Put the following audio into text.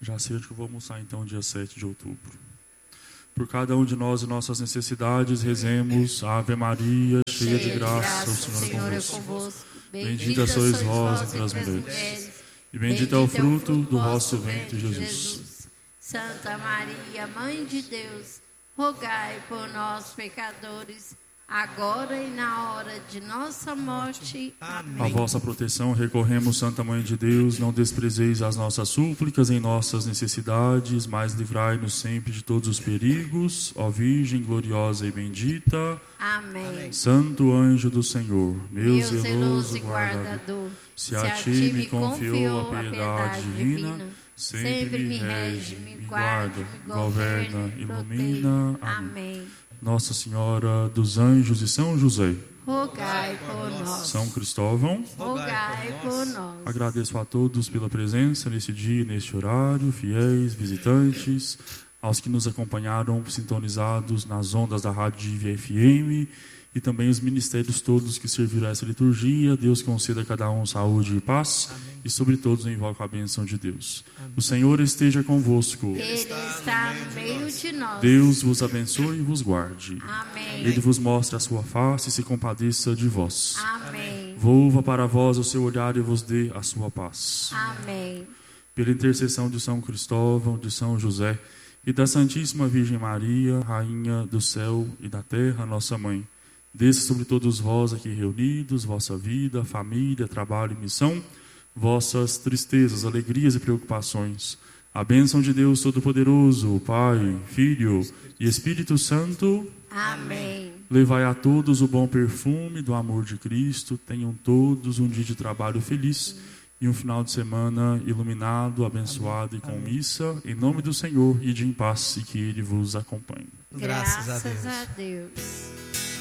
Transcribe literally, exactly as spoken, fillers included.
Já sei que eu vou almoçar então dia sete de outubro. Por cada um de nós e nossas necessidades, rezemos a Ave Maria, cheia de graça, o Senhor é convosco. Bendita sois vós entre as mulheres, e bendito é o fruto do vosso ventre, Jesus. Santa Maria, Mãe de Deus, rogai por nós, pecadores, agora e na hora de nossa morte. Amém. A vossa proteção recorremos, Santa Mãe de Deus. Não desprezeis as nossas súplicas em nossas necessidades, mas livrai-nos sempre de todos os perigos. Ó Virgem gloriosa e bendita. Amém. Santo anjo do Senhor, meu, Meu zeloso guardador, se a ti me confiou a piedade divina, sempre me rege, me guarda, me governa, ilumina. Amém. Nossa Senhora dos Anjos e São José, rogai por nós. São Cristóvão, rogai por nós. Agradeço a todos pela presença nesse dia, neste horário, fiéis, visitantes, aos que nos acompanharam sintonizados nas ondas da Rádio Diva F M e também os ministérios todos que serviram a essa liturgia. Deus conceda a cada um saúde e paz. Amém. E sobre todos eu invoco a bênção de Deus. Amém. O Senhor esteja convosco. Ele está no meio de nós. Deus vos abençoe e vos guarde. Amém. Ele vos mostre a sua face e se compadeça de vós. Amém. Volva para vós o seu olhar e vos dê a sua paz. Amém. Pela intercessão de São Cristóvão, de São José e da Santíssima Virgem Maria, Rainha do céu e da terra, nossa Mãe, desça sobre todos vós aqui reunidos, vossa vida, família, trabalho e missão, vossas tristezas, alegrias e preocupações. A bênção de Deus Todo-Poderoso, Pai, Filho e Espírito Santo. Amém. Levai a todos o bom perfume do amor de Cristo. Tenham todos um dia de trabalho feliz e um final de semana iluminado, abençoado e com missa. Em nome do Senhor, ide em paz e que Ele vos acompanhe. Graças a Deus. A Deus.